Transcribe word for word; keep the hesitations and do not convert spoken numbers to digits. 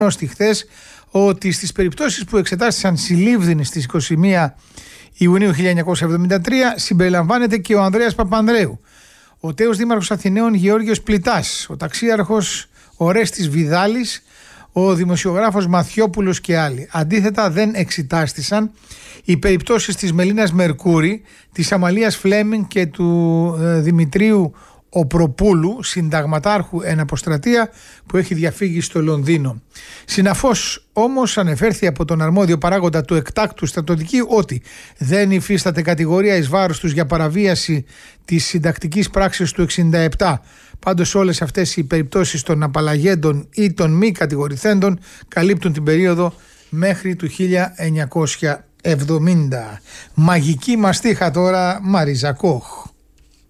ανακοινώστη χθες ότι στις περιπτώσεις που εξετάστησαν συλλήβδινοι στις είκοσι μία Ιουνίου χίλια εννιακόσια εβδομήντα τρία συμπεριλαμβάνεται και ο Ανδρέας Παπανδρέου, ο τέος δήμαρχος Αθηναίων Γεώργιος Πλητάς, ο ταξίαρχος Ορέστης Βιδάλης, ο δημοσιογράφος Μαθιόπουλος και άλλοι. Αντίθετα, δεν εξετάστησαν οι περιπτώσεις της Μελίνας Μερκούρη, της Αμαλίας Φλέμινγκ και του ε, Δημητρίου Οπροπούλου, συνταγματάρχου εν αποστρατεία, που έχει διαφύγει στο Λονδίνο. Συναφώς όμως ανεφέρθη από τον αρμόδιο παράγοντα του εκτάκτου στρατιωτικού ότι δεν υφίσταται κατηγορία εις βάρος τους για παραβίαση της συντακτικής πράξης του εξήντα επτά. Πάντως όλες αυτές οι περιπτώσεις των απαλλαγέντων ή των μη κατηγορηθέντων καλύπτουν την περίοδο μέχρι του χίλια εννιακόσια εβδομήντα. Μαγική μαστίχα τώρα, Μαρίζα Κοχ.